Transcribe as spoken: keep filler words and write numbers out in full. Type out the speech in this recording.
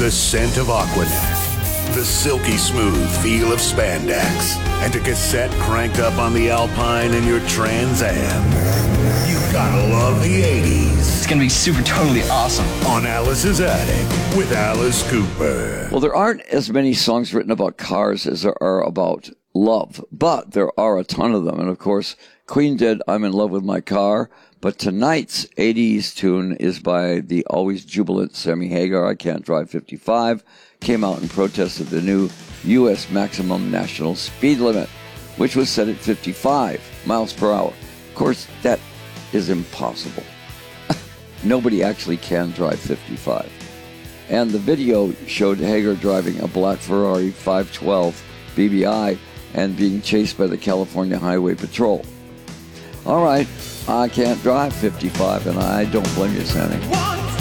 the scent of Aquanet, the silky smooth feel of spandex, and a cassette cranked up on the Alpine in your Trans Am. You gotta love the eighties. It's gonna be super totally awesome. On Alice's Attic with Alice Cooper. Well, there aren't as many songs written about cars as there are about love, but there are a ton of them. And of course, Queen did I'm in Love with My Car, but tonight's eighties tune is by the always jubilant Sammy Hagar, I Can't Drive fifty-five, came out in protest of the new U S maximum national speed limit, which was set at fifty-five miles per hour. Of course, that is impossible. Nobody actually can drive fifty-five. And the video showed Hagar driving a black Ferrari five twelve B B I and being chased by the California Highway Patrol. All right, I can't drive fifty-five, and I don't blame you, Sammy.